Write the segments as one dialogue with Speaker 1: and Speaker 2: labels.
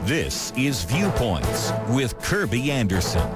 Speaker 1: This is Viewpoints with Kirby Anderson.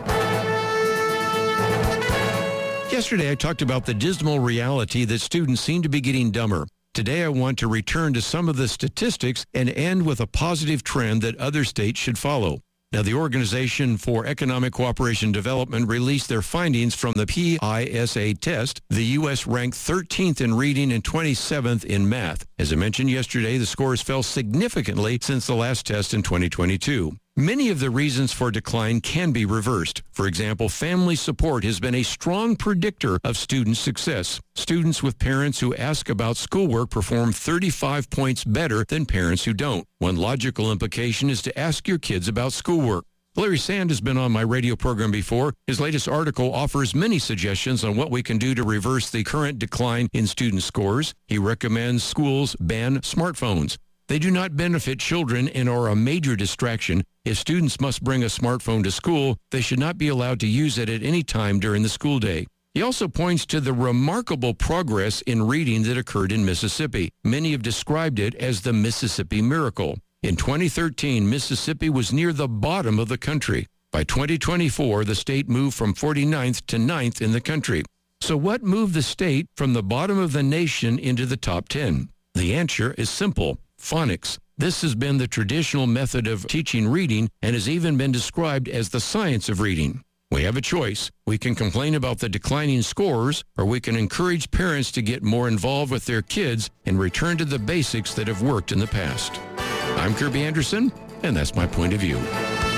Speaker 2: Yesterday, I talked about the dismal reality that students seem to be getting dumber. Today, I want to return to some of the statistics and end with a positive trend that other states should follow. Now, the Organization for Economic Cooperation and Development released their findings from the PISA test. The U.S. ranked 13th in reading and 27th in math. As I mentioned yesterday, the scores fell significantly since the last test in 2022. Many of the reasons for decline can be reversed. For example, family support has been a strong predictor of student success. Students with parents who ask about schoolwork perform 35 points better than parents who don't. One logical implication is to ask your kids about schoolwork. Larry Sand has been on my radio program before. His latest article offers many suggestions on what we can do to reverse the current decline in student scores. He recommends schools ban smartphones. They do not benefit children and are a major distraction. If students must bring a smartphone to school, they should not be allowed to use it at any time during the school day. He also points to the remarkable progress in reading that occurred in Mississippi. Many have described it as the Mississippi Miracle. In 2013, Mississippi was near the bottom of the country. By 2024, the state moved from 49th to 9th in the country. So what moved the state from the bottom of the nation into the top 10? The answer is simple: phonics. This has been the traditional method of teaching reading and has even been described as the science of reading. We have a choice. We can complain about the declining scores, or we can encourage parents to get more involved with their kids and return to the basics that have worked in the past. I'm Kirby Anderson, and that's my point of view.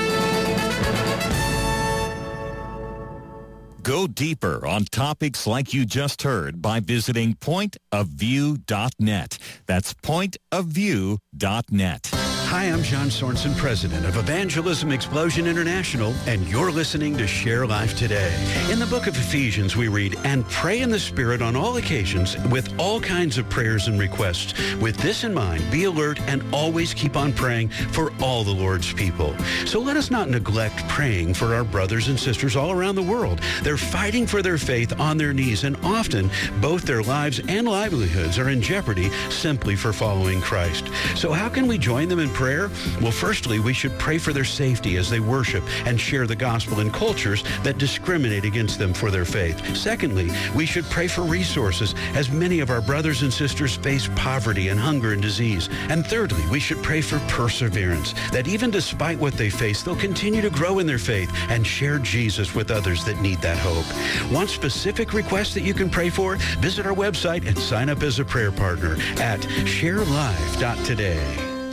Speaker 1: Go deeper on topics like you just heard by visiting pointofview.net. That's pointofview.net.
Speaker 3: Hi, I'm John Sorensen, president of Evangelism Explosion International, and you're listening to Share Life Today. In the book of Ephesians, we read, "And pray in the Spirit on all occasions with all kinds of prayers and requests. With this in mind, be alert and always keep on praying for all the Lord's people." So let us not neglect praying for our brothers and sisters all around the world. They're fighting for their faith on their knees, and often both their lives and livelihoods are in jeopardy simply for following Christ. So how can we join them in prayer? Well, firstly, we should pray for their safety as they worship and share the gospel in cultures that discriminate against them for their faith. Secondly, we should pray for resources as many of our brothers and sisters face poverty and hunger and disease. And thirdly, we should pray for perseverance, that even despite what they face, they'll continue to grow in their faith and share Jesus with others that need that hope. Want specific requests that you can pray for? Visit our website and sign up as a prayer partner at sharelife.today.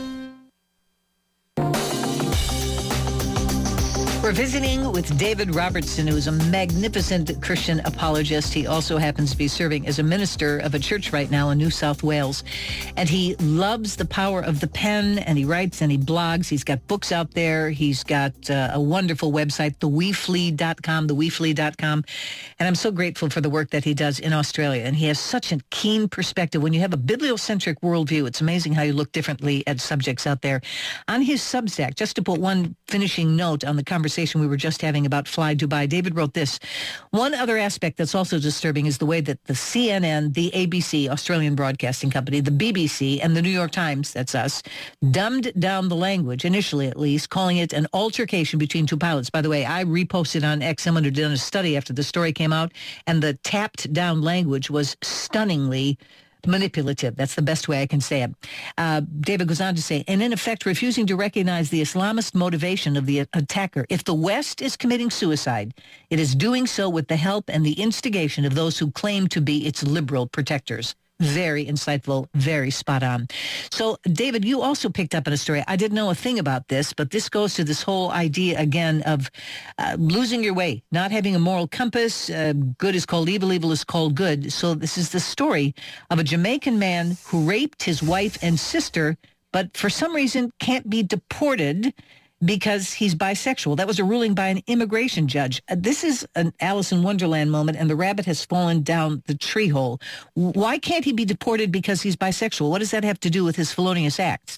Speaker 4: We're visiting with David Robertson, who is a magnificent Christian apologist. He also happens to be serving as a minister of a church right now in New South Wales. And he loves the power of the pen, and he writes and he blogs. He's got books out there. He's got a wonderful website, theweflee.com. And I'm so grateful for the work that he does in Australia. And he has such a keen perspective. When you have a bibliocentric worldview, it's amazing how you look differently at subjects out there. On his Substack, just to put one finishing note on the conversation we were just having about Fly Dubai, David wrote this: "One other aspect that's also disturbing is the way that the CNN, the ABC, Australian Broadcasting Company, the BBC, and the New York Times, that's us, dumbed down the language, initially at least, calling it an altercation between two pilots." By the way, I reposted on X, someone who did a study after the story came out, and the tapped down language was stunningly manipulative. That's the best way I can say it. David goes on to say, "And in effect, refusing to recognize the Islamist motivation of the attacker. If the West is committing suicide, it is doing so with the help and the instigation of those who claim to be its liberal protectors." Very insightful, very spot on. So, David, you also picked up on a story. I didn't know a thing about this, but this goes to this whole idea, again, of losing your way, not having a moral compass. Good is called evil, evil is called good. So this is the story of a Jamaican man who raped his wife and sister, but for some reason can't be deported because he's bisexual. That was a ruling by an immigration judge. This is an Alice in Wonderland moment, and the rabbit has fallen down the tree hole. Why can't he be deported because he's bisexual? What does that have to do with his felonious acts?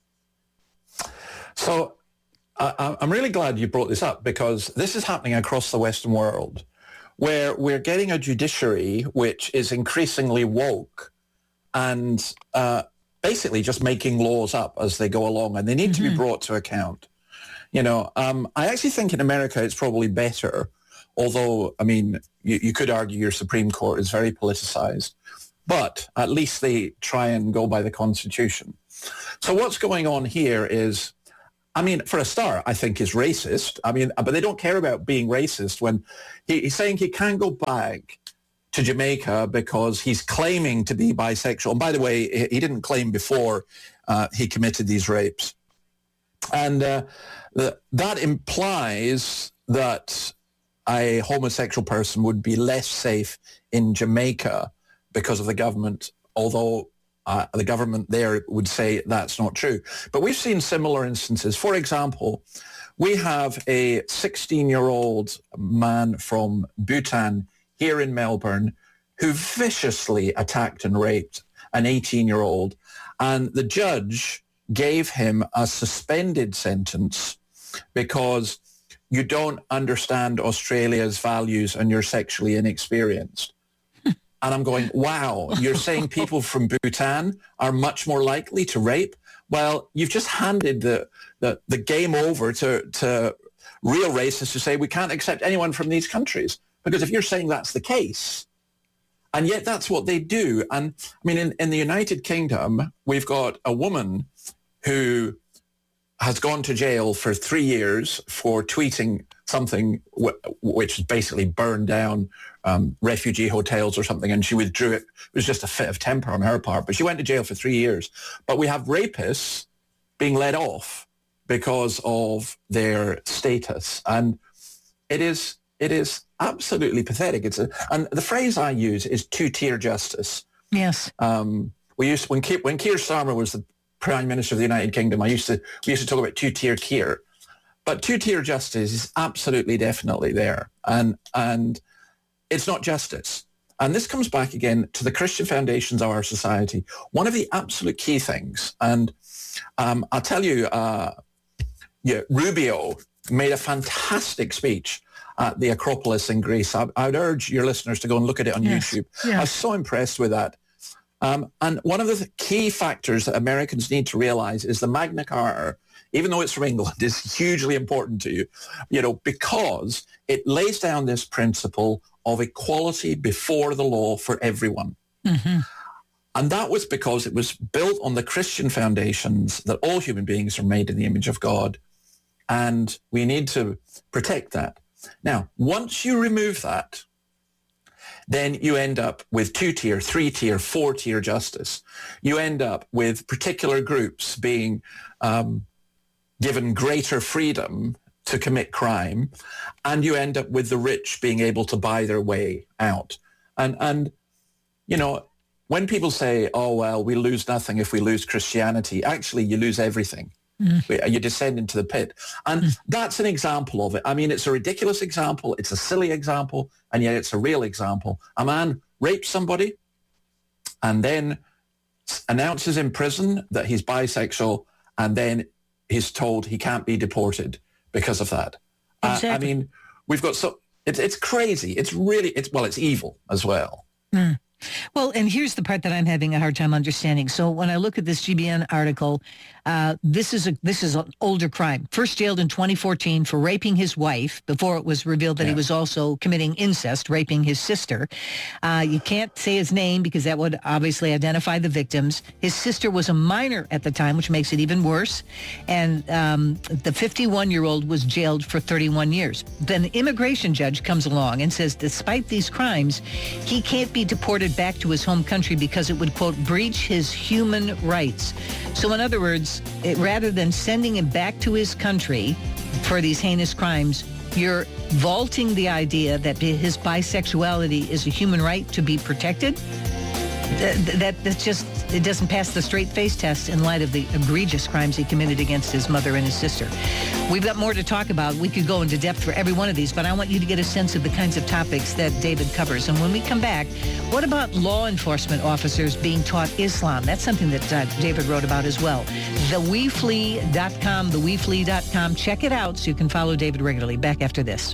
Speaker 5: So I'm really glad you brought this up, because this is happening across the Western world, where we're getting a judiciary which is increasingly woke and basically just making laws up as they go along, and they need to be brought to account. I actually think in America it's probably better, although, I mean, you could argue your Supreme Court is very politicized, but at least they try and go by the Constitution. So what's going on here is, I mean, for a start, I think is racist. I mean, but they don't care about being racist when he's saying he can't go back to Jamaica because he's claiming to be bisexual. And by the way, he didn't claim before he committed these rapes. And that implies that a homosexual person would be less safe in Jamaica because of the government, although the government there would say that's not true. But we've seen similar instances. For example, we have a 16-year-old man from Bhutan here in Melbourne who viciously attacked and raped an 18-year-old, and the judge gave him a suspended sentence because you don't understand Australia's values and you're sexually inexperienced. And I'm going, wow, you're saying people from Bhutan are much more likely to rape? Well, you've just handed the game over to real racists who say we can't accept anyone from these countries. Because if you're saying that's the case, and yet that's what they do. And I mean, in the United Kingdom, we've got a woman who has gone to jail for 3 years for tweeting something which basically burned down refugee hotels or something, and she withdrew it. It was just a fit of temper on her part, but she went to jail for 3 years. But we have rapists being let off because of their status, and it is absolutely pathetic. And the phrase I use is two-tier justice.
Speaker 4: Yes.
Speaker 5: We used when Keir Starmer was the Prime Minister of the United Kingdom, we used to talk about two-tier Keir. But two-tier justice is absolutely definitely there. And it's not justice. And this comes back again to the Christian foundations of our society. One of the absolute key things, and I'll tell you, Rubio made a fantastic speech at the Acropolis in Greece. I would urge your listeners to go and look at it on YouTube. Yes. I was so impressed with that. And one of the key factors that Americans need to realize is the Magna Carta, even though it's from England, is hugely important to you, because it lays down this principle of equality before the law for everyone. Mm-hmm. And that was because it was built on the Christian foundations that all human beings are made in the image of God. And we need to protect that. Now, once you remove that, then you end up with two-tier, three-tier, four-tier justice. You end up with particular groups being given greater freedom to commit crime, and you end up with the rich being able to buy their way out. And when people say, oh, well, we lose nothing if we lose Christianity, actually, you lose everything. You descend into the pit. And that's an example of it. I mean, it's a ridiculous example. It's a silly example. And yet it's a real example. A man rapes somebody and then announces in prison that he's bisexual, and then he's told he can't be deported because of that.
Speaker 4: Exactly.
Speaker 5: I mean, we've got it's crazy. It's evil as well.
Speaker 4: Well, and here's the part that I'm having a hard time understanding. So when I look at this GBN article, this is an older crime. First jailed in 2014 for raping his wife before it was revealed that he was also committing incest, raping his sister. You can't say his name because that would obviously identify the victims. His sister was a minor at the time, which makes it even worse. And the 51-year-old was jailed for 31 years. Then the immigration judge comes along and says, despite these crimes, he can't be deported back to his home country because it would, quote, breach his human rights. So in other words, rather than sending him back to his country for these heinous crimes, you're vaulting the idea that his bisexuality is a human right to be protected. That's just, it doesn't pass the straight face test in light of the egregious crimes he committed against his mother and his sister. We've got more to talk about. We could go into depth for every one of these, but I want you to get a sense of the kinds of topics that David covers. And when we come back, what about law enforcement officers being taught Islam? That's something that David wrote about as well. TheWeFlee.com, TheWeFlee.com. Check it out so you can follow David regularly. Back after this.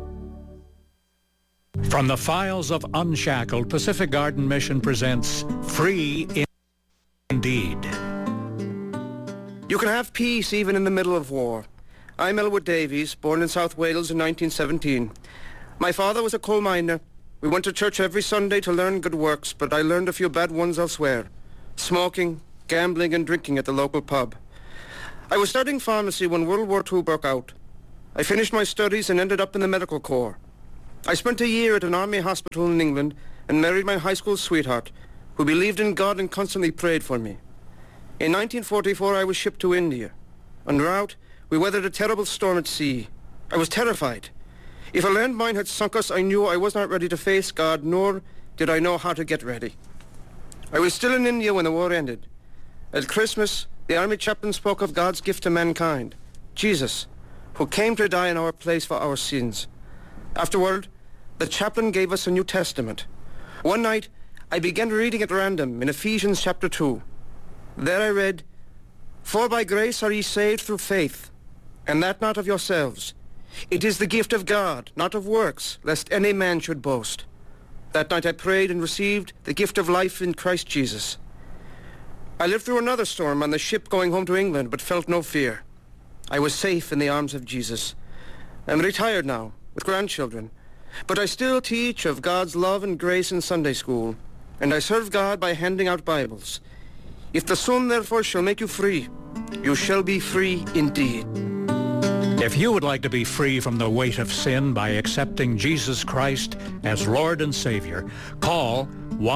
Speaker 6: From the files of Unshackled, Pacific Garden Mission presents Free Indeed.
Speaker 7: You can have peace even in the middle of war. I'm Elwood Davies, born in South Wales in 1917. My father was a coal miner. We went to church every Sunday to learn good works, but I learned a few bad ones elsewhere. Smoking, gambling and drinking at the local pub. I was studying pharmacy when World War II broke out. I finished my studies and ended up in the medical corps. I spent a year at an army hospital in England and married my high school sweetheart, who believed in God and constantly prayed for me. In 1944, I was shipped to India. En route, we weathered a terrible storm at sea. I was terrified. If a landmine had sunk us, I knew I was not ready to face God, nor did I know how to get ready. I was still in India when the war ended. At Christmas, the army chaplain spoke of God's gift to mankind, Jesus, who came to die in our place for our sins. Afterward, the chaplain gave us a New Testament. One night, I began reading at random in Ephesians chapter 2. There I read, "For by grace are ye saved through faith, and that not of yourselves. It is the gift of God, not of works, lest any man should boast." That night I prayed and received the gift of life in Christ Jesus. I lived through another storm on the ship going home to England, but felt no fear. I was safe in the arms of Jesus. I'm retired now, with grandchildren, but I still teach of God's love and grace in Sunday school, and I serve God by handing out Bibles. If the Son therefore shall make you free, you shall be free indeed.
Speaker 6: If you would like to be free from the weight of sin by accepting Jesus Christ as Lord and Savior, call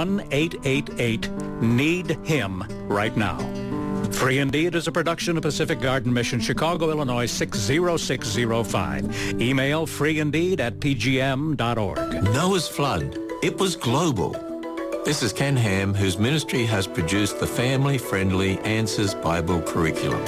Speaker 6: 1-888-NEED-HIM right now. Free Indeed is a production of Pacific Garden Mission, Chicago, Illinois 60605. Email freeindeed@pgm.org.
Speaker 8: Noah's flood. It was global. This is Ken Ham, whose ministry has produced the family-friendly Answers Bible curriculum.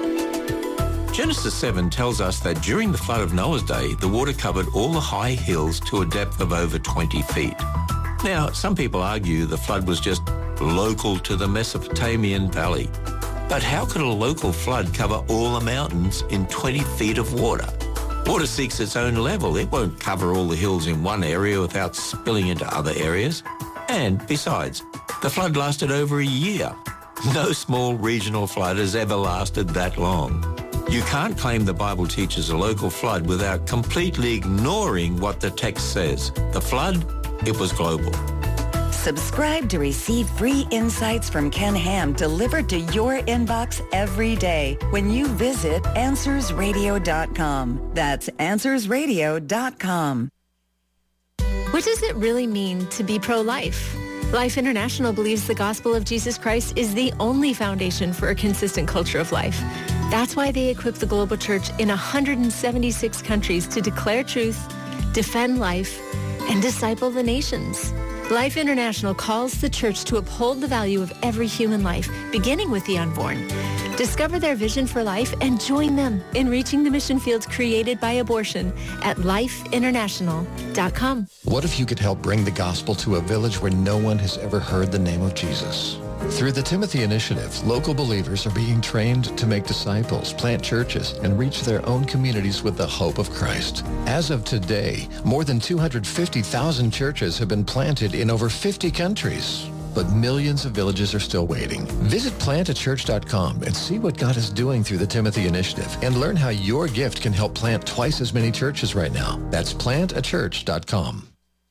Speaker 8: Genesis 7 tells us that during the flood of Noah's day, the water covered all the high hills to a depth of over 20 feet. Now, some people argue the flood was just local to the Mesopotamian valley. But how could a local flood cover all the mountains in 20 feet of water? Water seeks its own level. It won't cover all the hills in one area without spilling into other areas. And besides, the flood lasted over a year. No small regional flood has ever lasted that long. You can't claim the Bible teaches a local flood without completely ignoring what the text says. The flood, it was global.
Speaker 9: Subscribe to receive free insights from Ken Ham delivered to your inbox every day when you visit AnswersRadio.com. That's AnswersRadio.com.
Speaker 10: What does it really mean to be pro-life? Life International believes the gospel of Jesus Christ is the only foundation for a consistent culture of life. That's why they equip the global church in 176 countries to declare truth, defend life, and disciple the nations. Life International calls the church to uphold the value of every human life, beginning with the unborn. Discover their vision for life and join them in reaching the mission fields created by abortion at lifeinternational.com.
Speaker 11: What if you could help bring the gospel to a village where no one has ever heard the name of Jesus? Through the Timothy Initiative, local believers are being trained to make disciples, plant churches, and reach their own communities with the hope of Christ. As of today, more than 250,000 churches have been planted in over 50 countries. But millions of villages are still waiting. Visit plantachurch.com and see what God is doing through the Timothy Initiative and learn how your gift can help plant twice as many churches right now. That's plantachurch.com.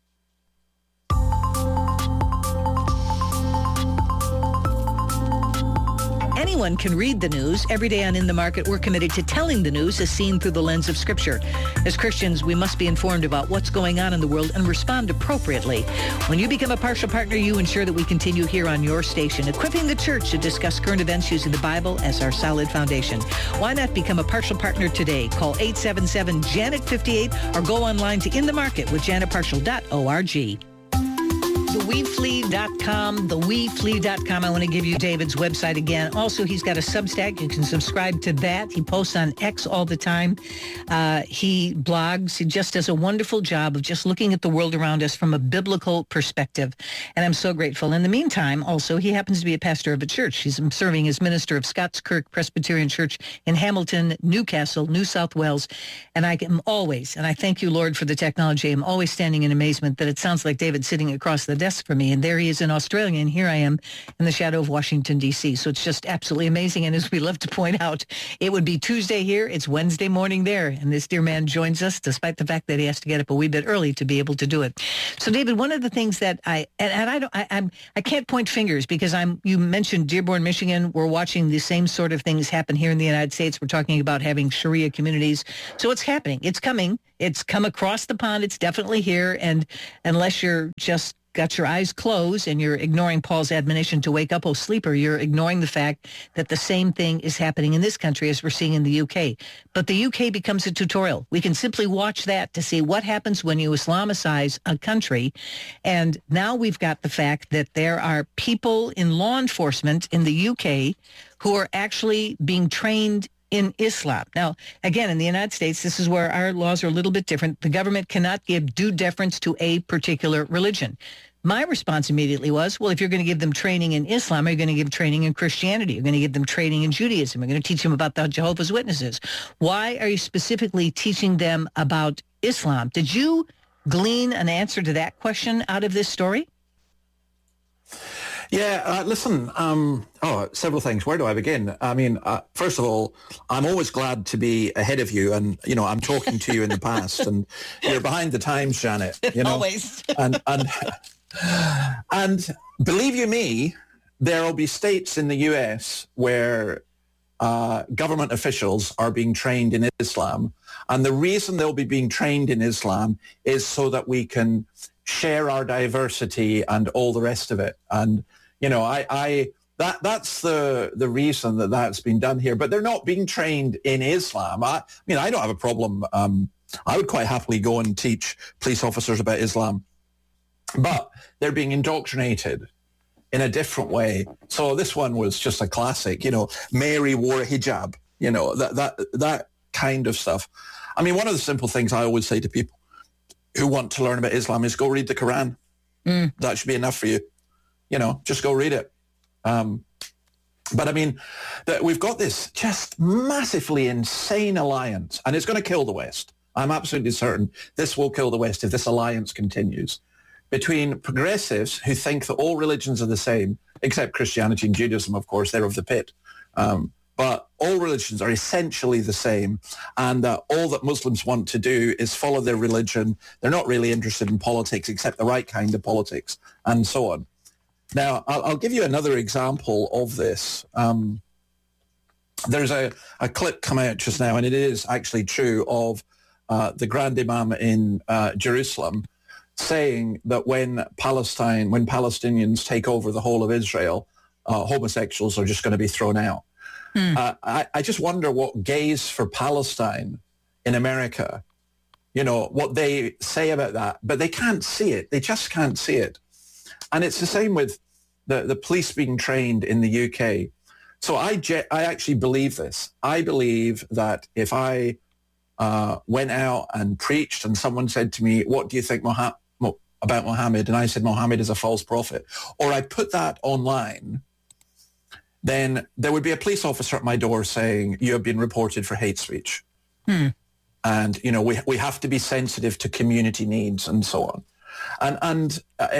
Speaker 4: Anyone can read the news. Every day on In the Market, we're committed to telling the news as seen through the lens of Scripture. As Christians, we must be informed about what's going on in the world and respond appropriately. When you become a partial partner, you ensure that we continue here on your station, equipping the church to discuss current events using the Bible as our solid foundation. Why not become a partial partner today? Call 877-JANET-58 or go online to inthemarket with janetpartial.org. TheWeFlee.com, TheWeFlee.com. I want to give you David's website again. Also, he's got a Substack. You can subscribe to that. He posts on X all the time. He blogs. He just does a wonderful job of just looking at the world around us from a biblical perspective. And I'm so grateful. In the meantime, also, he happens to be a pastor of a church. He's serving as minister of Scott's Kirk Presbyterian Church in Hamilton, Newcastle, New South Wales. And I am always, and I thank you, Lord, for the technology, I'm always standing in amazement that it sounds like David sitting across the desk desk for me, and there he is in Australia, and here I am in the shadow of Washington, D.C. So it's just absolutely amazing. And as we love to point out, it would be Tuesday here, it's Wednesday morning there, and this dear man joins us despite the fact that he has to get up a wee bit early to be able to do it. So, David, one of the things that I can't point fingers because you mentioned Dearborn, Michigan. We're watching the same sort of things happen here in the United States. We're talking about having Sharia communities. So it's happening. It's coming. It's come across the pond. It's definitely here. And unless you're just got your eyes closed and you're ignoring Paul's admonition to wake up, O sleeper, you're ignoring the fact that the same thing is happening in this country as we're seeing in the UK. But the UK becomes a tutorial. We can simply watch that to see what happens when you Islamicize a country. And now we've got the fact that there are people in law enforcement in the UK who are actually being trained in Islam. Now, again, in the United States, this is where our laws are a little bit different. The government cannot give due deference to a particular religion. My response immediately was, well, if you're going to give them training in Islam, are you going to give training in Christianity? You're going to give them training in Judaism. You're going to teach them about the Jehovah's Witnesses. Why are you specifically teaching them about Islam? Did you glean an answer to that question out of this story?
Speaker 5: Yeah, listen, several things. Where do I begin? I mean, first of all, I'm always glad to be ahead of you. And, you know, I'm talking to you in the past and you're behind the times, Janet. You know?
Speaker 4: Always.
Speaker 5: And believe you me, there will be states in the U.S. where government officials are being trained in Islam. And the reason they'll be being trained in Islam is so that we can share our diversity and all the rest of it. And, you know, that's the reason that that's been done here. But they're not being trained in Islam. I mean, I don't have a problem. I would quite happily go and teach police officers about Islam. But they're being indoctrinated in a different way. So this one was just a classic, you know, Mary wore a hijab, you know, that kind of stuff. I mean, one of the simple things I always say to people who want to learn about Islam is go read the Quran. That should be enough for you. You know, just go read it. But I mean, we've got this just massively insane alliance, and it's going to kill the West. I'm absolutely certain this will kill the West if this alliance continues, between progressives who think that all religions are the same, except Christianity and Judaism, of course, they're of the pit. But all religions are essentially the same, and all that Muslims want to do is follow their religion. They're not really interested in politics, except the right kind of politics, and so on. Now, I'll give you another example of this. There's a clip come out just now, and it is actually true, of the Grand Imam in Jerusalem saying that when Palestinians take over the whole of Israel, homosexuals are just going to be thrown out. I just wonder what gays for Palestine in America, you know, what they say about that, but they can't see it. They just can't see it. And it's the same with the police being trained in the UK. So I actually believe this. I believe that if I went out and preached and someone said to me, what do you think about Mohammed? And I said, Mohammed is a false prophet. Or I put that online, then there would be a police officer at my door saying, you have been reported for hate speech. And, you know, we have to be sensitive to community needs and so on. And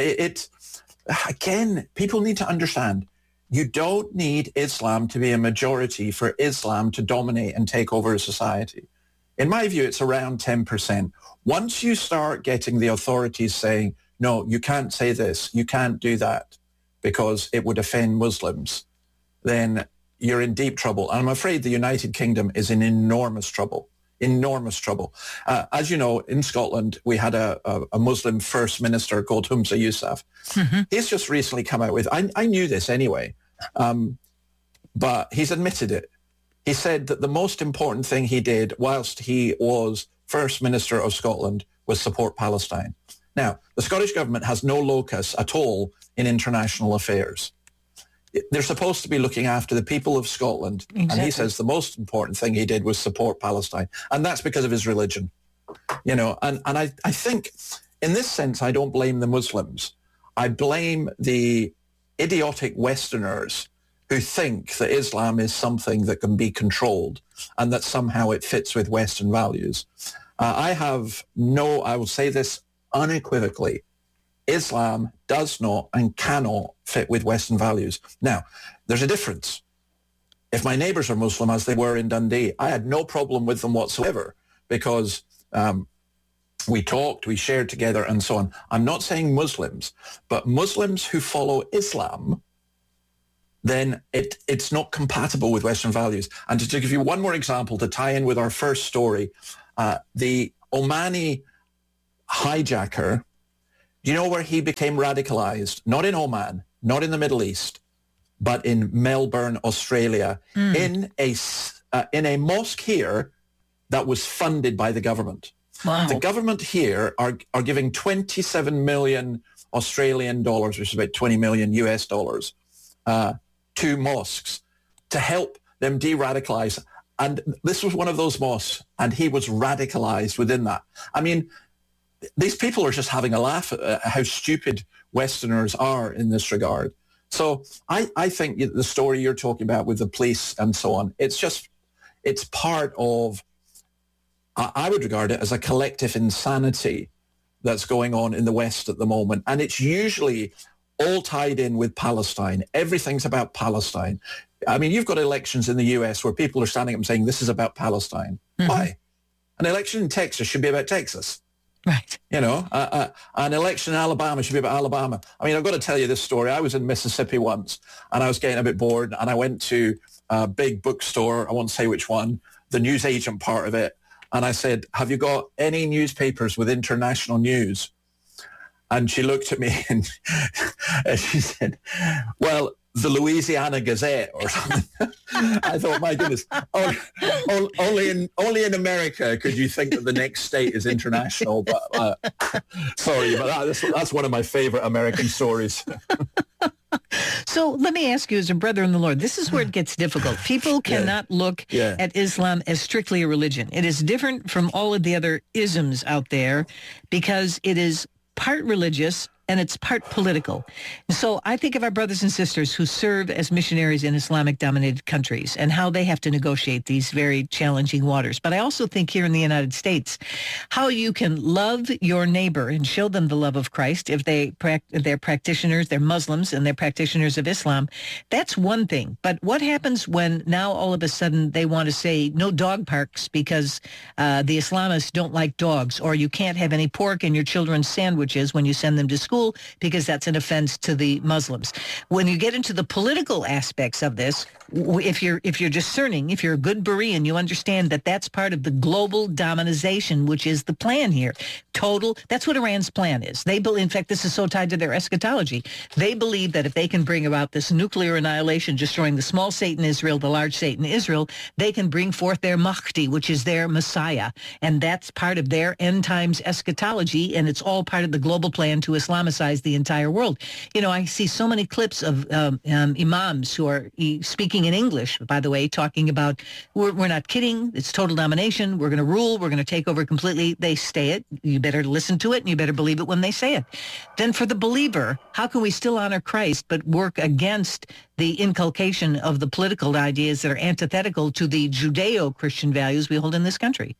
Speaker 5: again, people need to understand, you don't need Islam to be a majority for Islam to dominate and take over a society. In my view, it's around 10%. Once you start getting the authorities saying, no, you can't say this, you can't do that because it would offend Muslims, then you're in deep trouble. And I'm afraid the United Kingdom is in enormous trouble. As you know, in Scotland, we had a Muslim first minister called Humza Yousaf. He's just recently come out with, I knew this anyway, but he's admitted it. He said that the most important thing he did whilst he was First Minister of Scotland was support Palestine. Now, the Scottish government has no locus at all in international affairs. They're supposed to be looking after the people of Scotland. Exactly. And he says the most important thing he did was support Palestine. And that's because of his religion. You know, and I think in this sense, I don't blame the Muslims. I blame the idiotic Westerners who think that Islam is something that can be controlled and that somehow it fits with Western values. I will say this unequivocally, Islam does not and cannot fit with Western values. Now, there's a difference. If my neighbours are Muslim, as they were in Dundee, I had no problem with them whatsoever because we talked, we shared together and so on. I'm not saying Muslims, but Muslims who follow Islam, then it's not compatible with Western values. And to give you one more example to tie in with our first story, the Omani hijacker, do you know where he became radicalized? Not in Oman, not in the Middle East, but in Melbourne, Australia, in a mosque here that was funded by the government.
Speaker 4: Wow.
Speaker 5: The government here are giving 27 million Australian dollars, which is about 20 million US dollars, to mosques to help them de-radicalize. And this was one of those mosques, and he was radicalized within that. I mean, these people are just having a laugh at how stupid Westerners are in this regard. So I think the story you're talking about with the police and so on, it's part of, I would regard it as a collective insanity that's going on in the West at the moment. And it's usually all tied in with Palestine. Everything's about Palestine. I mean, you've got elections in the US where people are standing up and saying, this is about Palestine. Mm-hmm. Why? An election in Texas should be about Texas.
Speaker 4: Right.
Speaker 5: You know, an election in Alabama should be about Alabama. I mean, I've got to tell you this story. I was in Mississippi once and I was getting a bit bored and I went to a big bookstore. I won't say which one, the newsagent part of it. And I said, have you got any newspapers with international news? And she looked at me and she said, well, the Louisiana Gazette or something. I thought, my goodness, only in America could you think that the next state is international. But sorry, but that's one of my favorite American stories.
Speaker 4: So let me ask you, as a brother in the Lord, this is where it gets difficult. People cannot look at Islam as strictly a religion. It is different from all of the other isms out there because it is part religious and it's part political. So I think of our brothers and sisters who serve as missionaries in Islamic-dominated countries and how they have to negotiate these very challenging waters. But I also think here in the United States, how you can love your neighbor and show them the love of Christ if they're practitioners, they're Muslims, and they're practitioners of Islam. That's one thing. But what happens when now all of a sudden they want to say no dog parks because the Islamists don't like dogs, or you can't have any pork in your children's sandwiches when you send them to school because that's an offense to the Muslims. When you get into the political aspects of this, if you're discerning, if you're a good Berean, you understand that that's part of the global dominization, which is the plan here. That's what Iran's plan is. They believe, in fact, this is so tied to their eschatology. They believe that if they can bring about this nuclear annihilation, destroying the small state in Israel, the large state in Israel, they can bring forth their Mahdi, which is their Messiah. And that's part of their end times eschatology, and it's all part of the global plan to Islamize the entire world. You know, I see so many clips of imams who are speaking in English, by the way, talking about, we're not kidding, it's total domination, we're going to rule, we're going to take over completely. They say it, you better listen to it, and you better believe it when they say it. Then for the believer, how can we still honor Christ but work against the inculcation of the political ideas that are antithetical to the Judeo-Christian values we hold in this country?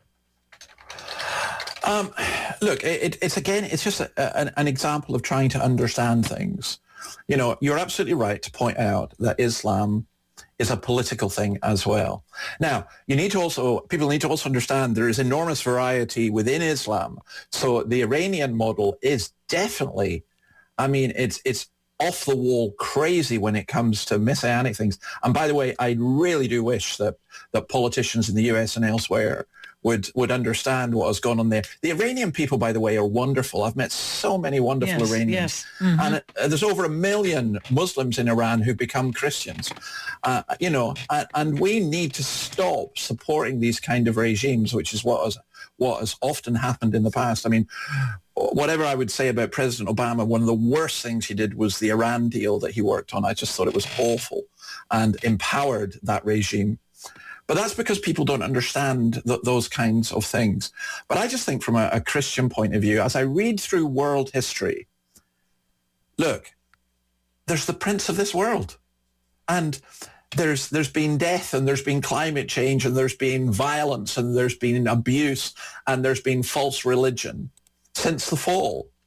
Speaker 5: Look, it's just an example of trying to understand things. You know, you're absolutely right to point out that Islam is a political thing as well. Now, people need to also understand there is enormous variety within Islam. So the Iranian model is definitely, I mean, it's off the wall crazy when it comes to messianic things. And by the way, I really do wish that politicians in the US and elsewhere would understand what has gone on there. The Iranian people, by the way, are wonderful. I've met so many wonderful Iranians. Yes. Mm-hmm. And there's over 1 million Muslims in Iran who become Christians. And we need to stop supporting these kind of regimes, which is what has often happened in the past. I mean, whatever I would say about President Obama, one of the worst things he did was the Iran deal that he worked on. I just thought it was awful and empowered that regime. But that's because people don't understand those kinds of things. But I just think from a Christian point of view, as I read through world history, look, there's the prince of this world. And there's been death, and there's been climate change, and there's been violence, and there's been abuse, and there's been false religion since the fall.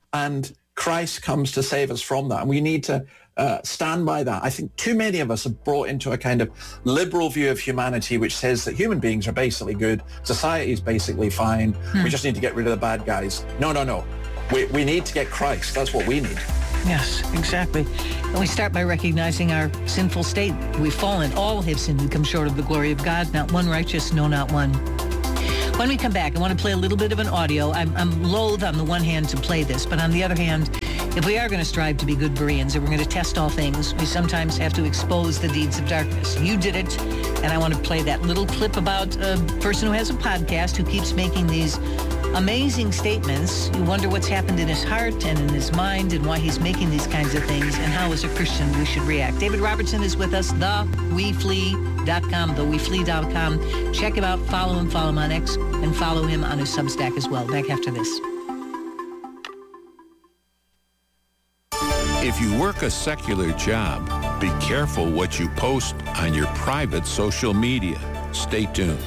Speaker 5: and Christ comes to save us from that. And we need to stand by that. I think too many of us have brought into a kind of liberal view of humanity, which says that human beings are basically good, society is basically fine, we just need to get rid of the bad guys. No. We need to get Christ. That's what we need.
Speaker 4: Yes, exactly. And we start by recognizing our sinful state. We've fallen. All have sinned and come short of the glory of God. Not one righteous, no, not one. When we come back, I want to play a little bit of an audio. I'm loath on the one hand to play this, but on the other hand, if we are going to strive to be good Bereans and we're going to test all things, we sometimes have to expose the deeds of darkness. You did it, and I want to play that little clip about a person who has a podcast who keeps making these amazing statements. You wonder what's happened in his heart and in his mind and why he's making these kinds of things and how, as a Christian, we should react. David Robertson is with us, theweflee.com. Check him out, follow him on X, and follow him on his Substack as well. Back after this.
Speaker 2: If you work a secular job, be careful what you post on your private social media. Stay tuned.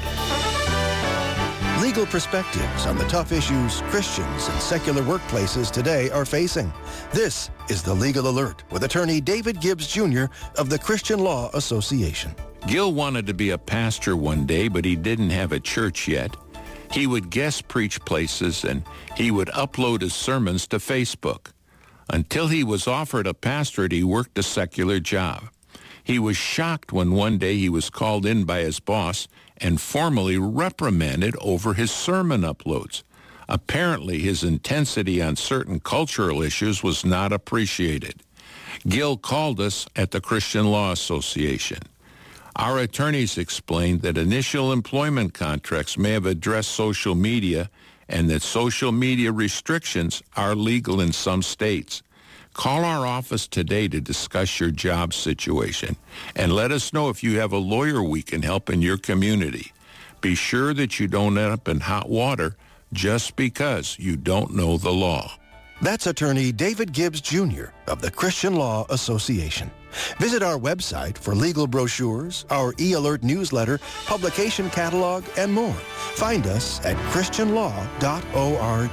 Speaker 12: Legal perspectives on the tough issues Christians and secular workplaces today are facing. This is The Legal Alert with attorney David Gibbs Jr. of the Christian Law Association.
Speaker 2: Gil wanted to be a pastor one day, but he didn't have a church yet. He would guest preach places, and he would upload his sermons to Facebook. Until he was offered a pastorate, he worked a secular job. He was shocked when one day he was called in by his boss and formally reprimanded over his sermon uploads. Apparently, his intensity on certain cultural issues was not appreciated. Gil called us at the Christian Law Association. Our attorneys explained that initial employment contracts may have addressed social media and that social media restrictions are legal in some states. Call our office today to discuss your job situation and let us know if you have a lawyer we can help in your community. Be sure that you don't end up in hot water just because you don't know the law.
Speaker 12: That's attorney David Gibbs Jr. of the Christian Law Association. Visit our website for legal brochures, our e-alert newsletter, publication catalog, and more. Find us at christianlaw.org.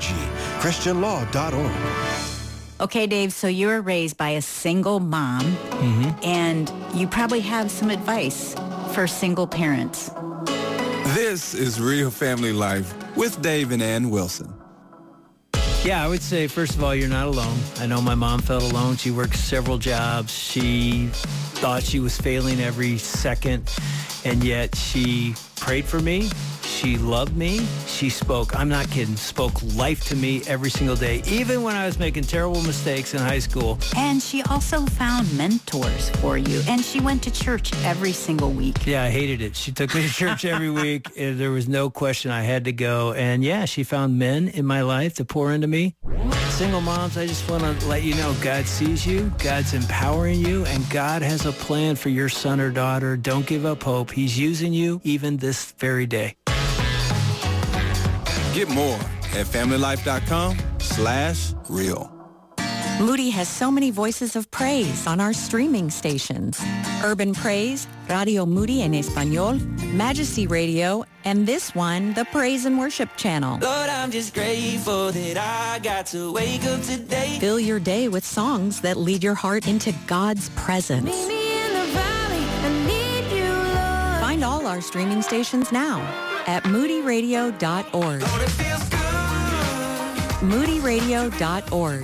Speaker 12: christianlaw.org.
Speaker 13: Okay, Dave, so you were raised by a single mom, and you probably have some advice for single parents.
Speaker 14: This is Real Family Life with Dave and Ann Wilson.
Speaker 15: Yeah, I would say, first of all, you're not alone. I know my mom felt alone. She worked several jobs. She thought she was failing every second, and yet she prayed for me. She loved me. She spoke, I'm not kidding, spoke life to me every single day, even when I was making terrible mistakes in high school.
Speaker 13: And she also found mentors for you, and she went to church every single week.
Speaker 15: Yeah, I hated it. She took me to church every week. There was no question I had to go. And yeah, she found men in my life to pour into me. Single moms, I just want to let you know God sees you, God's empowering you, and God has a plan for your son or daughter. Don't give up hope. He's using you even this very day.
Speaker 14: Get more at familylife.com/real.
Speaker 16: Moody has so many voices of praise on our streaming stations. Urban Praise, Radio Moody en Español, Majesty Radio, and this one, the Praise and Worship Channel.
Speaker 17: Lord, I'm just grateful that I got to wake up today.
Speaker 16: Fill your day with songs that lead your heart into God's presence.
Speaker 17: Meet me in the valley, I need you, Lord.
Speaker 16: Find all our streaming stations now at moodyradio.org. moodyradio.org.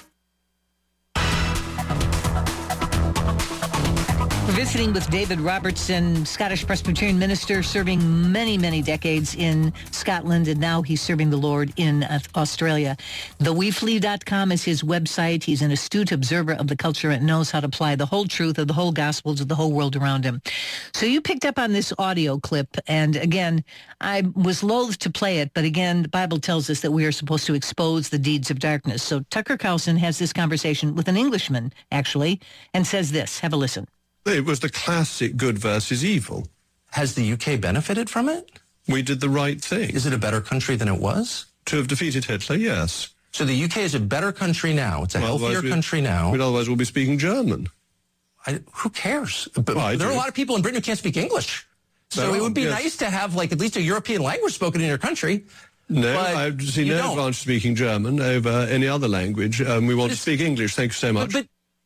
Speaker 4: We're visiting with David Robertson, Scottish Presbyterian minister, serving many, many decades in Scotland, and now he's serving the Lord in Australia. TheWeFlee.com is his website. He's an astute observer of the culture and knows how to apply the whole truth of the whole gospel to the whole world around him. So you picked up on this audio clip, and again, I was loath to play it, but again, the Bible tells us that we are supposed to expose the deeds of darkness. So Tucker Carlson has this conversation with an Englishman, actually, and says this. Have a listen.
Speaker 18: It was the classic good versus evil.
Speaker 19: Has the UK benefited from it?
Speaker 18: We did the right thing.
Speaker 19: Is it a better country than it was?
Speaker 18: To have defeated Hitler, yes.
Speaker 19: So the UK is a better country now. It's a healthier country now.
Speaker 18: Otherwise we'll be speaking German.
Speaker 19: Who cares? But there are a lot of people in Britain who can't speak English. So it would be nice to have at least a European language spoken in your country.
Speaker 18: No,
Speaker 4: But
Speaker 18: I see no advantage speaking German over any other language. We want to speak English. Thank you so much.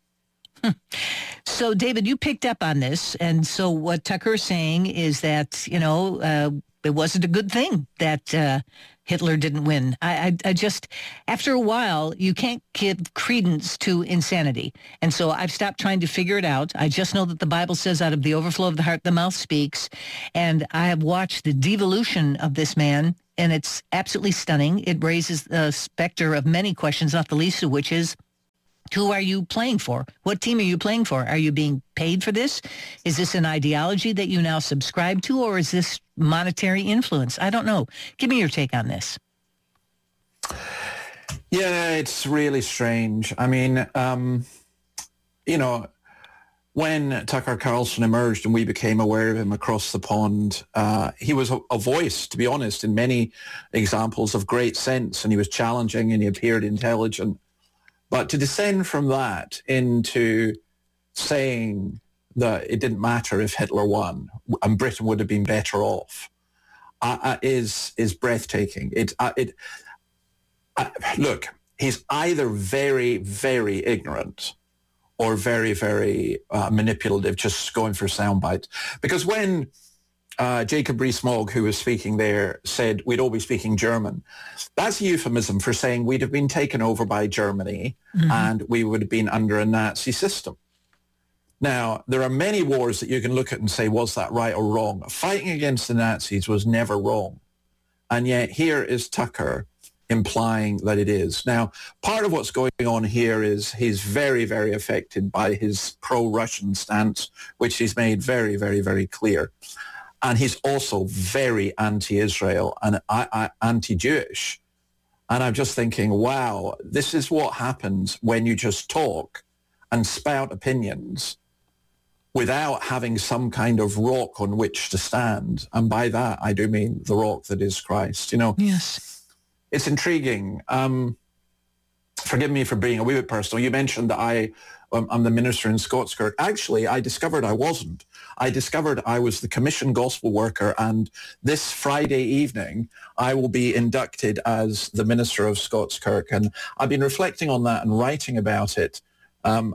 Speaker 4: So, David, you picked up on this, and so what Tucker is saying is that, you know, it wasn't a good thing that Hitler didn't win. I just, after a while, you can't give credence to insanity. And so I've stopped trying to figure it out. I just know that the Bible says out of the overflow of the heart, the mouth speaks. And I have watched the devolution of this man, and it's absolutely stunning. It raises the specter of many questions, not the least of which is, who are you playing for? What team are you playing for? Are you being paid for this? Is this an ideology that you now subscribe to, or is this monetary influence? I don't know. Give me your take on this.
Speaker 5: Yeah, it's really strange. I mean, you know, when Tucker Carlson emerged and we became aware of him across the pond, he was a voice, to be honest, in many examples of great sense, and he was challenging and he appeared intelligent. But to descend from that into saying that it didn't matter if Hitler won and Britain would have been better off is breathtaking. Look, he's either very, very ignorant or very, very manipulative, just going for sound bites. Because when Jacob Rees-Mogg, who was speaking there, said we'd all be speaking German, that's a euphemism for saying we'd have been taken over by Germany and we would have been under a Nazi system. Now, there are many wars that you can look at and say, was that right or wrong? Fighting against the Nazis was never wrong. And yet here is Tucker implying that it is. Now, part of what's going on here is he's very, very affected by his pro-Russian stance, which he's made very, very, very clear. And he's also very anti-Israel and anti-Jewish. And I'm just thinking, wow, this is what happens when you just talk and spout opinions without having some kind of rock on which to stand. And by that, I do mean the rock that is Christ. You know,
Speaker 4: yes,
Speaker 5: it's intriguing. Forgive me for being a wee bit personal. You mentioned that I'm the minister in Scottskirk. Actually, I discovered I wasn't. I discovered I was the commissioned gospel worker, and this Friday evening, I will be inducted as the minister of Scottskirk. And I've been reflecting on that and writing about it. And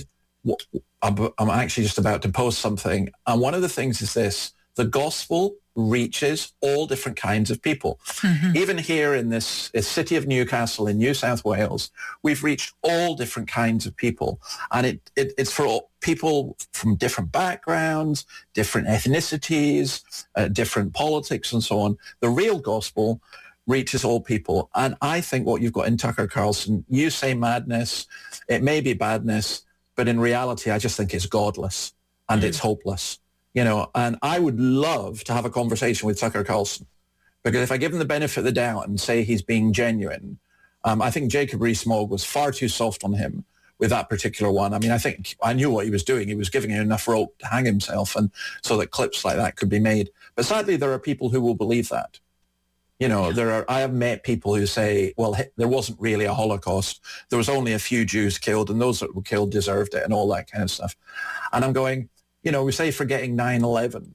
Speaker 5: I'm actually just about to post something. And one of the things is this: the gospel reaches all different kinds of people. Even here in this city of Newcastle in New South Wales, we've reached all different kinds of people. And it's for all people from different backgrounds, different ethnicities, different politics and so on. The real gospel reaches all people. And I think what you've got in Tucker Carlson, you say madness, it may be badness, but in reality, I just think it's godless and it's hopeless. You know, and I would love to have a conversation with Tucker Carlson, because if I give him the benefit of the doubt and say he's being genuine, I think Jacob Rees-Mogg was far too soft on him with that particular one. I mean, I think I knew what he was doing. He was giving him enough rope to hang himself, and so that clips like that could be made. But sadly, there are people who will believe that. You know, I have met people who say, well, there wasn't really a Holocaust. There was only a few Jews killed, and those that were killed deserved it, and all that kind of stuff. And I'm going, you know, we say forgetting 9/11,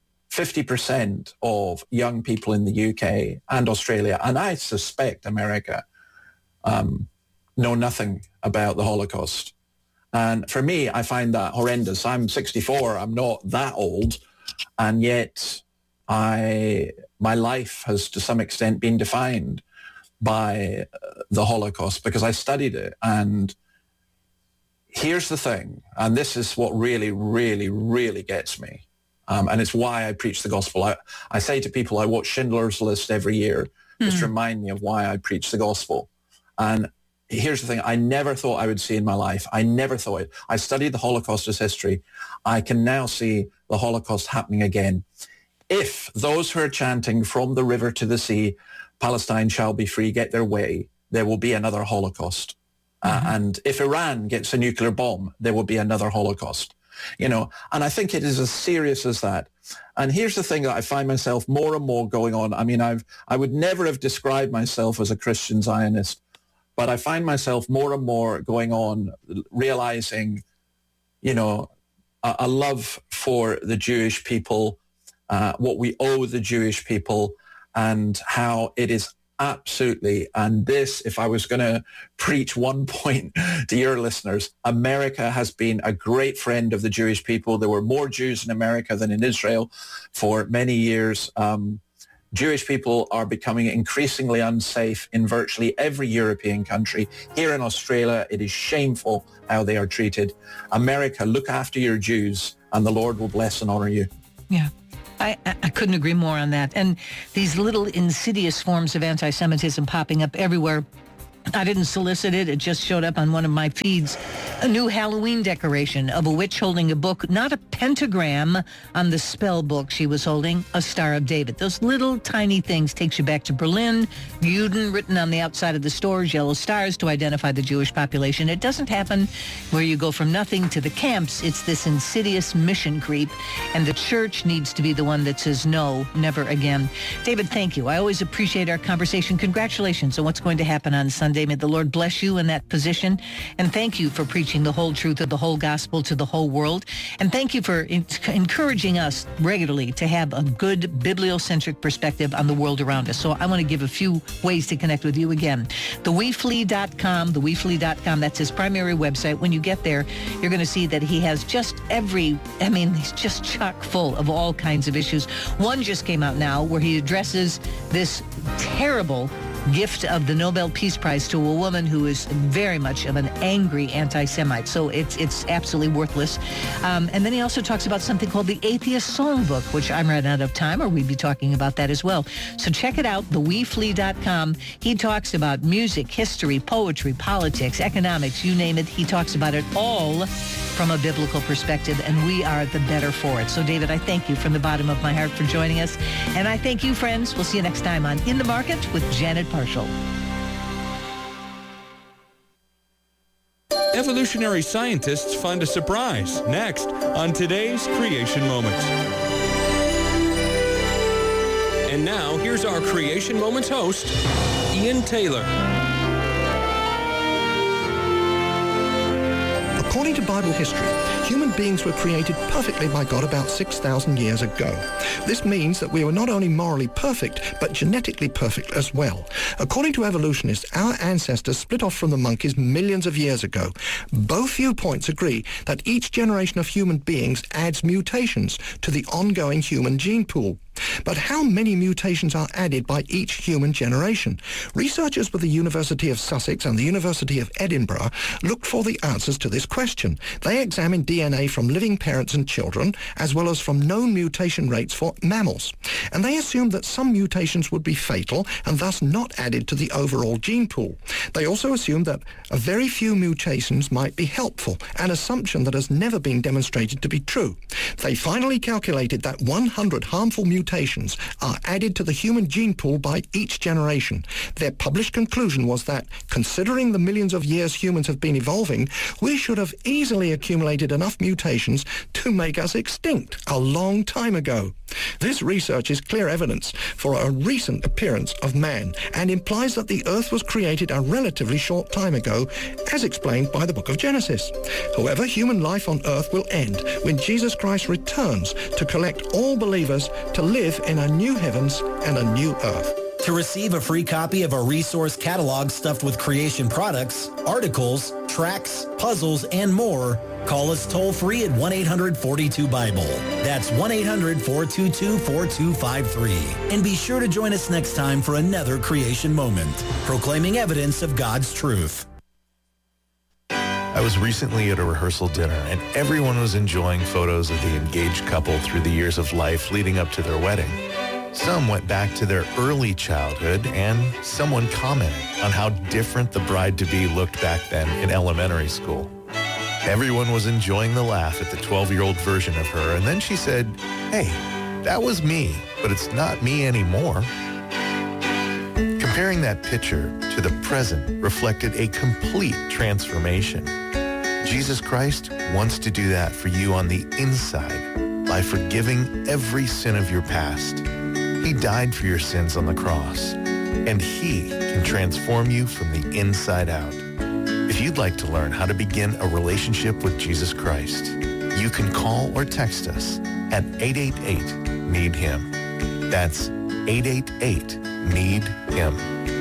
Speaker 5: 50% of young people in the UK and Australia, and I suspect America, know nothing about the Holocaust. And for me, I find that horrendous. I'm 64. I'm not that old. And yet my life has to some extent been defined by the Holocaust because I studied it. And here's the thing, and this is what really, really, really gets me, and it's why I preach the gospel. I say to people, I watch Schindler's List every year just to remind me of why I preach the gospel. And here's the thing, I never thought I would see in my life. I never thought it. I studied the Holocaust as history. I can now see the Holocaust happening again. If those who are chanting from the river to the sea, Palestine shall be free, get their way, there will be another Holocaust. And if Iran gets a nuclear bomb, there will be another Holocaust, you know, and I think it is as serious as that. And here's the thing that I find myself more and more going on. I mean, I would never have described myself as a Christian Zionist, but I find myself more and more going on, realizing, you know, a love for the Jewish people, what we owe the Jewish people, and how it is Absolutely. And this, if I was going to preach one point to your listeners, America has been a great friend of the Jewish people. There were more Jews in America than in Israel for many years. Jewish people are becoming increasingly unsafe in virtually every European country. Here in Australia, it is shameful how they are treated. America, look after your Jews, and the Lord will bless and honor you.
Speaker 4: Yeah. I couldn't agree more on that. And these little insidious forms of anti-Semitism popping up everywhere. I didn't solicit it. It just showed up on one of my feeds. A new Halloween decoration of a witch holding a book, not a pentagram on the spell book she was holding, a Star of David. Those little tiny things takes you back to Berlin, Juden written on the outside of the stores, yellow stars to identify the Jewish population. It doesn't happen where you go from nothing to the camps. It's this insidious mission creep, and the church needs to be the one that says no, never again. David, thank you. I always appreciate our conversation. Congratulations on what's going to happen on Sunday. May the Lord bless you in that position. And thank you for preaching the whole truth of the whole gospel to the whole world. And thank you for encouraging us regularly to have a good bibliocentric perspective on the world around us. So I want to give a few ways to connect with you again. TheWeFlee.com, that's his primary website. When you get there, you're going to see that he has just he's just chock full of all kinds of issues. One just came out now where he addresses this terrible gift of the Nobel Peace Prize to a woman who is very much of an angry anti-Semite. So it's absolutely worthless. And then he also talks about something called the Atheist Songbook, which I'm running out of time, or we'd be talking about that as well. So check it out, TheWeFlee.com. He talks about music, history, poetry, politics, economics, you name it. He talks about it all from a biblical perspective, and we are the better for it. So, David, I thank you from the bottom of my heart for joining us. And I thank you, friends. We'll see you next time on In the Market with Janet Parshall.
Speaker 20: Evolutionary scientists find a surprise next on today's Creation Moments. And now, here's our Creation Moments host, Ian Taylor.
Speaker 21: According to Bible history, human beings were created perfectly by God about 6,000 years ago. This means that we were not only morally perfect, but genetically perfect as well. According to evolutionists, our ancestors split off from the monkeys millions of years ago. Both viewpoints agree that each generation of human beings adds mutations to the ongoing human gene pool. But how many mutations are added by each human generation? Researchers with the University of Sussex and the University of Edinburgh looked for the answers to this question. They examined DNA from living parents and children, as well as from known mutation rates for mammals. And they assumed that some mutations would be fatal and thus not added to the overall gene pool. They also assumed that a very few mutations might be helpful, an assumption that has never been demonstrated to be true. They finally calculated that 100 harmful mutations are added to the human gene pool by each generation. Their published conclusion was that, considering the millions of years humans have been evolving, we should have easily accumulated enough mutations to make us extinct a long time ago. This research is clear evidence for a recent appearance of man and implies that the earth was created a relatively short time ago, as explained by the book of Genesis. However, human life on earth will end when Jesus Christ returns to collect all believers to live in a new heavens and a new earth.
Speaker 22: To receive a free copy of our resource catalog stuffed with creation products, articles, tracks, puzzles, and more, call us toll-free at 1-800-42-BIBLE. That's 1-800-422-4253. And be sure to join us next time for another creation moment, proclaiming evidence of God's truth.
Speaker 23: I was recently at a rehearsal dinner, and everyone was enjoying photos of the engaged couple through the years of life leading up to their wedding. Some went back to their early childhood, and someone commented on how different the bride-to-be looked back then in elementary school. Everyone was enjoying the laugh at the 12-year-old version of her, and then she said, "Hey, that was me, but it's not me anymore." Comparing that picture to the present reflected a complete transformation. Jesus Christ wants to do that for you on the inside by forgiving every sin of your past. He died for your sins on the cross, and He can transform you from the inside out. If you'd like to learn how to begin a relationship with Jesus Christ, you can call or text us at 888-NEED-HIM. That's 888 need Him.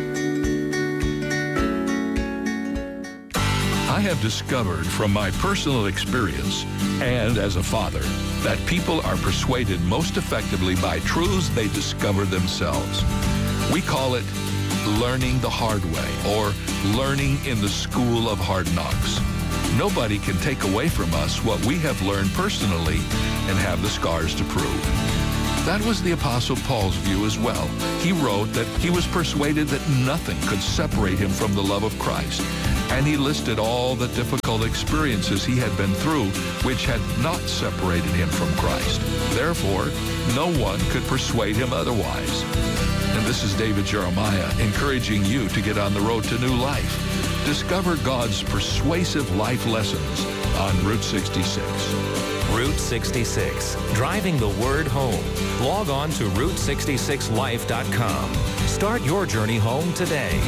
Speaker 1: I have discovered from my personal experience and as a father that people are persuaded most effectively by truths they discover themselves. We call it learning the hard way or learning in the school of hard knocks. Nobody can take away from us what we have learned personally and have the scars to prove. That was the Apostle Paul's view as well. He wrote that he was persuaded that nothing could separate him from the love of Christ. And he listed all the difficult experiences he had been through which had not separated him from Christ. Therefore, no one could persuade him otherwise. And this is David Jeremiah encouraging you to get on the road to new life. Discover God's persuasive life lessons on Route 66.
Speaker 3: Route 66, driving the word home. Log on to Route66Life.com. Start your journey home today.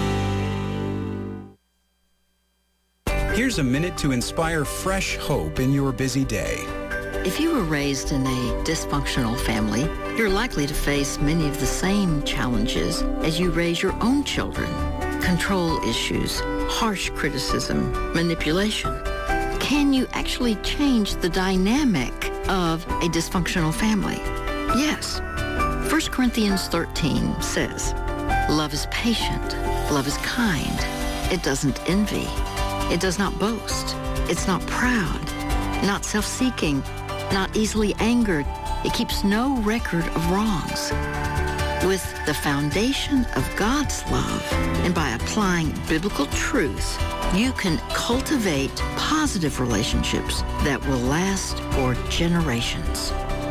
Speaker 7: Here's a minute to inspire fresh hope in your busy day.
Speaker 24: If you were raised in a dysfunctional family, you're likely to face many of the same challenges as you raise your own children. Control issues, harsh criticism, manipulation. Can you actually change the dynamic of a dysfunctional family? Yes. 1 Corinthians 13 says, love is patient, love is kind, it doesn't envy, it does not boast, it's not proud, not self-seeking, not easily angered, it keeps no record of wrongs. With the foundation of God's love and by applying biblical truth, you can cultivate positive relationships that will last for generations.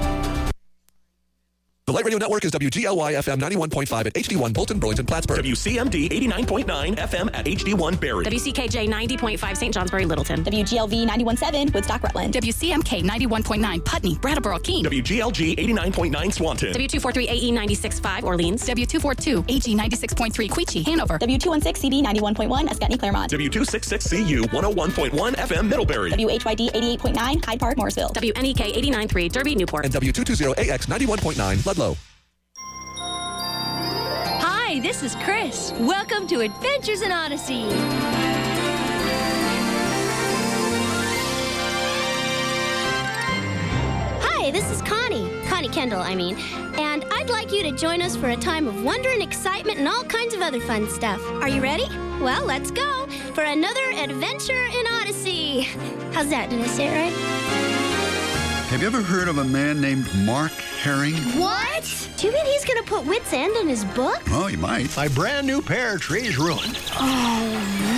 Speaker 25: The Light Radio Network is WGLY FM 91.5 at HD1 Bolton, Burlington, Plattsburgh.
Speaker 26: WCMD 89.9 FM at HD1 Barrie.
Speaker 27: WCKJ 90.5 St. Johnsbury, Littleton.
Speaker 28: WGLV 91.7 Woodstock, Rutland.
Speaker 27: WCMK 91.9 Putney, Brattleboro, Keene.
Speaker 26: WGLG 89.9 Swanton.
Speaker 27: W243 AE 96.5 Orleans.
Speaker 28: W242 AG 96.3 Queechee, Hanover.
Speaker 29: W216 CD 91.1 Ascutney, Claremont.
Speaker 26: W266 CU 101.1 FM Middlebury.
Speaker 29: WHYD 88.9 Hyde Park, Morrisville.
Speaker 27: WNEK 89.3 Derby, Newport.
Speaker 25: And W220 AX 91.9 Ludlow.
Speaker 29: Hi, this is Chris. Welcome to Adventures in Odyssey.
Speaker 30: Hi, this is Connie Kendall, and I'd like you to join us for a time of wonder and excitement and all kinds of other fun stuff. Are you ready? Well, let's go for another Adventure in Odyssey. How's that? Did I say it right?
Speaker 31: Have you ever heard of a man named Mark Herring?
Speaker 30: What? Do you mean he's going to put Wit's End in his book?
Speaker 31: Oh, he might.
Speaker 32: My brand new pear tree is ruined.
Speaker 30: Oh,